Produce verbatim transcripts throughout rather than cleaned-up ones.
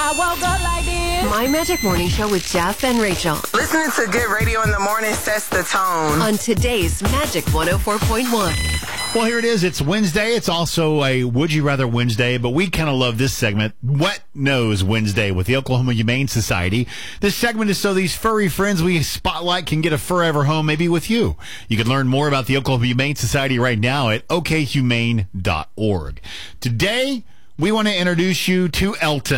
I woke up like this. My Magic Morning Show with Jeff and Rachel. Listening to good radio in the morning sets the tone. On today's Magic one oh four point one. Well, here it is. It's Wednesday. It's also a Would You Rather Wednesday, but we kind of love this segment, Wet Nose Wednesday, with the Oklahoma Humane Society. This segment is so these furry friends we spotlight can get a forever home, maybe with you. You can learn more about the Oklahoma Humane Society right now at o k humane dot org. Today, we want to introduce you to Elton.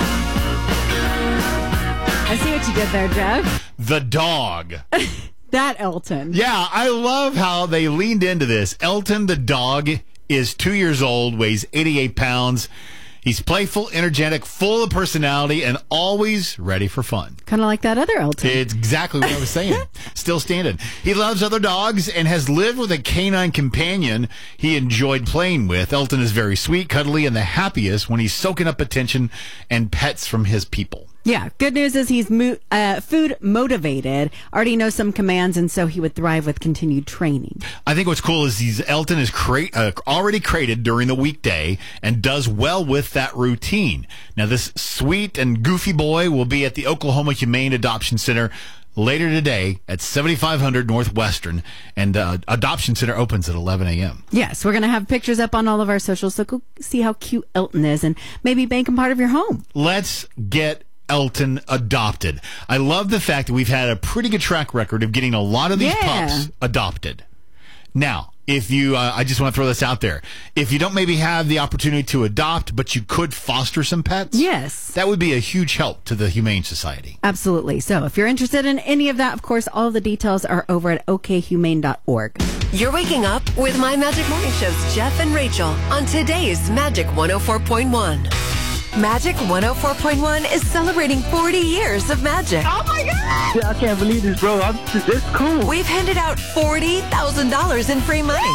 I see what you did there, Jeff. The dog. That Elton. Yeah, I love how they leaned into this. Elton, the dog, is two years old, weighs eighty-eight pounds. He's playful, energetic, full of personality, and always ready for fun. Kind of like that other Elton. It's exactly what I was saying. Still standing. He loves other dogs and has lived with a canine companion he enjoyed playing with. Elton is very sweet, cuddly, and the happiest when he's soaking up attention and pets from his people. Yeah, good news is he's mo- uh, food motivated, already knows some commands, and so he would thrive with continued training. I think what's cool is he's Elton is cra- uh, already crated during the weekday and does well with that routine. Now, this sweet and goofy boy will be at the Oklahoma Humane Adoption Center later today at seventy-five hundred Northwestern, and uh, Adoption Center opens at eleven a.m. Yes, we're going to have pictures up on all of our socials, so go see how cute Elton is and maybe make him part of your home. Let's get Elton adopted. I love the fact that we've had a pretty good track record of getting a lot of these Yeah. pups adopted. Now, if you, uh, I just want to throw this out there. If you don't maybe have the opportunity to adopt, but you could foster some pets, Yes. that would be a huge help to the Humane Society. Absolutely. So if you're interested in any of that, of course, all of the details are over at o k humane dot org. You're waking up with My Magic Morning Show's Jeff and Rachel on today's Magic one oh four point one. Magic one oh four point one is celebrating forty years of magic. Oh my God! I can't believe this, bro. I'm, this cool. We've handed out forty thousand dollars in free money.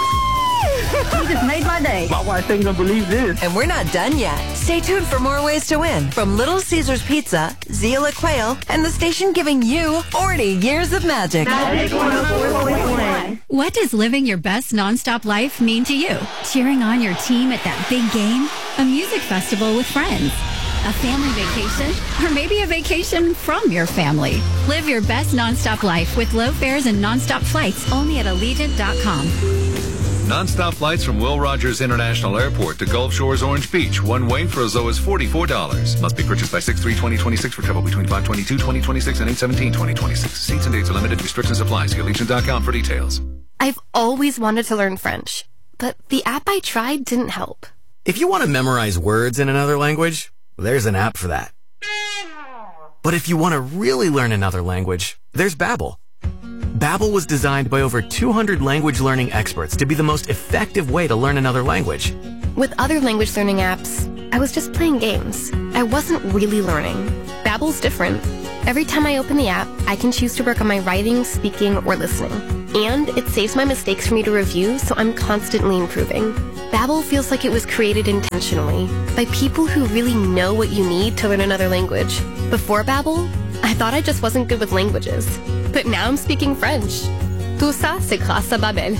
You just made my day. My wife ain't gonna believe this. And we're not done yet. Stay tuned for more ways to win from Little Caesars Pizza, Zila Quail, and the station giving you forty years of magic. Magic one oh four point one. What does living your best nonstop life mean to you? Cheering on your team at that big game? A music festival with friends? A family vacation? Or maybe a vacation from your family? Live your best nonstop life with low fares and nonstop flights only at Allegiant dot com. Non-stop flights from Will Rogers International Airport to Gulf Shores Orange Beach. One way for as low as forty-four dollars. Must be purchased by six three twenty twenty-six for travel between five twenty-two twenty twenty-six and eight seventeen twenty twenty-six. Seats and dates are limited. Restrictions apply. See Allegiant dot com for details. I've always wanted to learn French, but the app I tried didn't help. If you want to memorize words in another language, there's an app for that. But if you want to really learn another language, there's Babbel. Babbel was designed by over two hundred language learning experts to be the most effective way to learn another language. With other language learning apps, I was just playing games. I wasn't really learning. Babbel's different. Every time I open the app, I can choose to work on my writing, speaking, or listening. And it saves my mistakes for me to review, so I'm constantly improving. Babbel feels like it was created intentionally by people who really know what you need to learn another language. Before Babbel, I thought I just wasn't good with languages. But now I'm speaking French. Tout ça, c'est grâce à Babbel.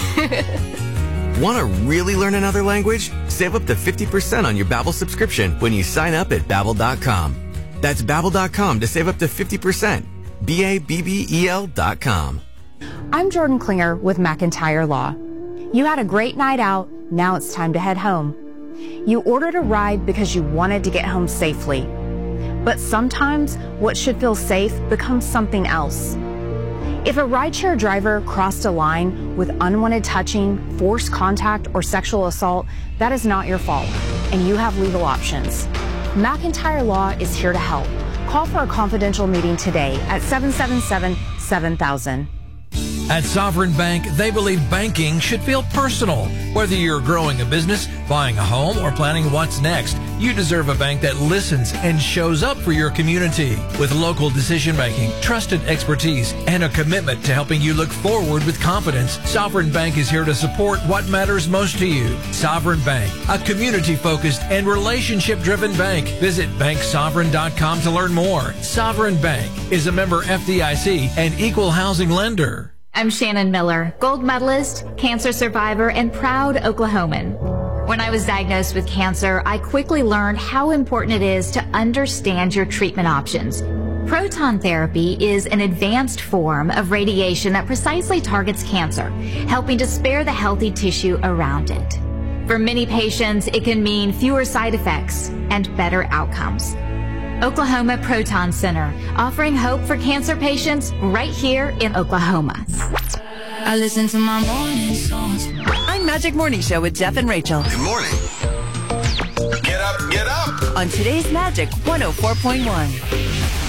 Want to really learn another language? Save up to fifty percent on your Babbel subscription when you sign up at babbel dot com. That's babbel dot com to save up to fifty percent. B A B B E L dot com. I'm Jordan Klinger with McIntyre Law. You had a great night out. Now it's time to head home. You ordered a ride because you wanted to get home safely. But sometimes what should feel safe becomes something else. If a rideshare driver crossed a line with unwanted touching, forced contact, or sexual assault, that is not your fault, and you have legal options. McIntyre Law is here to help. Call for a confidential meeting today at seven seven seven, seven thousand. At Sovereign Bank, they believe banking should feel personal. Whether you're growing a business, buying a home, or planning what's next, you deserve a bank that listens and shows up for your community. With local decision making, trusted expertise, and a commitment to helping you look forward with confidence, Sovereign Bank is here to support what matters most to you. Sovereign Bank, a community-focused and relationship-driven bank. Visit bank sovereign dot com to learn more. Sovereign Bank is a member F D I C and equal housing lender. I'm Shannon Miller, gold medalist, cancer survivor, and proud Oklahoman. When I was diagnosed with cancer, I quickly learned how important it is to understand your treatment options. Proton therapy is an advanced form of radiation that precisely targets cancer, helping to spare the healthy tissue around it. For many patients, it can mean fewer side effects and better outcomes. Oklahoma Proton Center, offering hope for cancer patients right here in Oklahoma. I listen to my morning songs. I'm Magic Morning Show with Jeff and Rachel. Good morning. Get up, get up. On today's Magic one oh four point one.